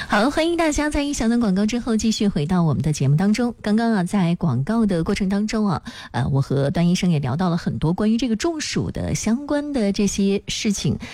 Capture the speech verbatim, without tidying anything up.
好，欢迎大家在一小段广告之后继续回到我们的节目当中。刚刚啊，在广告的过程当中啊，呃，我和段医生也聊到了很多关于这个中暑的相关的这些事情。